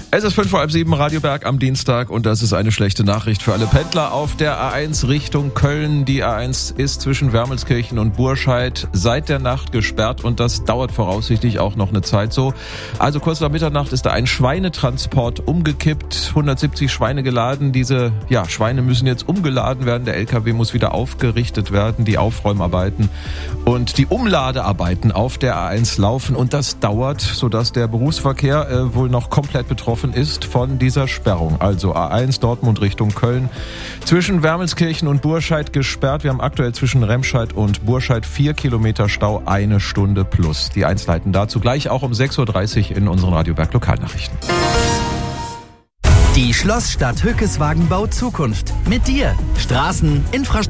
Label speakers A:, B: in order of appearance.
A: Es ist 6:05 Radio Berg am Dienstag und das ist eine schlechte Nachricht für alle Pendler auf der A1 Richtung Köln. Die A1 ist zwischen Wermelskirchen und Burscheid seit der Nacht gesperrt und das dauert voraussichtlich auch noch eine Zeit so. Also kurz nach Mitternacht ist da ein Schweinetransport umgekippt, 170 Schweine geladen. Diese Schweine müssen jetzt umgeladen werden, der LKW muss wieder aufgerichtet werden, die Aufräumarbeiten und die Umladearbeiten auf der A1 laufen und das dauert, sodass der Berufsverkehr wohl noch komplett betroffen ist von dieser Sperrung. Also A1 Dortmund Richtung Köln. Zwischen Wermelskirchen und Burscheid gesperrt. Wir haben aktuell zwischen Remscheid und Burscheid 4 Kilometer Stau, 1 Stunde plus. Die Einzelheiten dazu gleich auch um 6:30 Uhr in unseren Radio Berg Lokalnachrichten.
B: Die Schlossstadt Hückeswagenbau Zukunft. Mit dir. Straßen, Infrastruktur.